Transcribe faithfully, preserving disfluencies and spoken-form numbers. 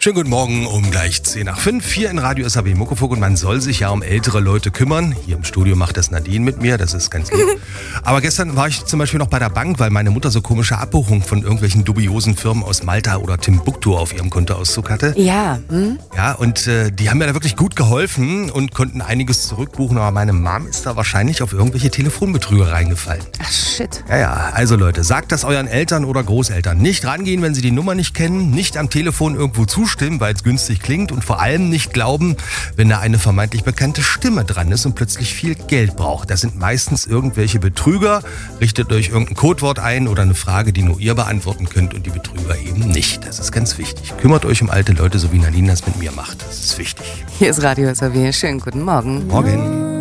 Schönen guten Morgen um gleich zehn nach fünf, hier in Radio S A B Muckefuck, und man soll sich ja um ältere Leute kümmern. Hier im Studio macht das Nadine mit mir, das ist ganz lieb. Aber gestern war ich zum Beispiel noch bei der Bank, weil meine Mutter so komische Abbuchungen von irgendwelchen dubiosen Firmen aus Malta oder Timbuktu auf ihrem Kontoauszug hatte. Ja. Hm? Ja, und äh, die haben mir da wirklich gut geholfen und konnten einiges zurückbuchen, aber meine Mom ist da wahrscheinlich auf irgendwelche Telefonbetrüger reingefallen. Ach, shit. Ja, ja, also Leute, sagt das euren Eltern oder Großeltern. Nicht rangehen, wenn sie die Nummer nicht kennen, nicht am Telefon irgendwo zustimmen, weil es günstig klingt, und vor allem nicht glauben, wenn da eine vermeintlich bekannte Stimme dran ist und plötzlich viel Geld braucht. Das sind meistens irgendwelche Betrüger. Richtet euch irgendein Codewort ein oder eine Frage, die nur ihr beantworten könnt und die Betrüger eben nicht. Das ist ganz wichtig. Kümmert euch um alte Leute, so wie Nadine das mit mir macht. Das ist wichtig. Hier ist Radio S A B. Schönen guten Morgen. Morgen.